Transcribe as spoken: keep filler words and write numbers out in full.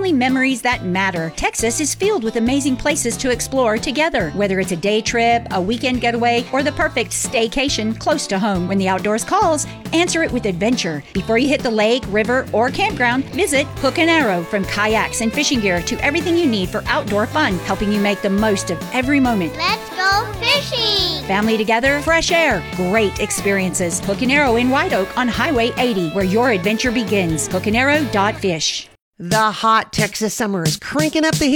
family memories that matter. Texas is filled with amazing places to explore together, whether it's a day trip, a weekend getaway, or the perfect staycation close to home. When the outdoors calls, answer it with adventure. Before you hit the lake, river, or campground, visit Hook and Arrow. From kayaks and fishing gear to everything you need for outdoor fun, helping you make the most of every moment. Let's go fishing! Family together, fresh air, great experiences. Hook and Arrow in White Oak on Highway eighty, where your adventure begins. hook and arrow dot fish. The hot Texas summer is cranking up the heat.